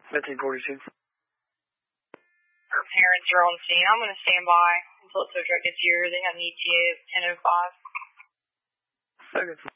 1542. Parents are on scene. I'm going to stand by until the tow truck gets here. They have an ETA of 10:05. Okay.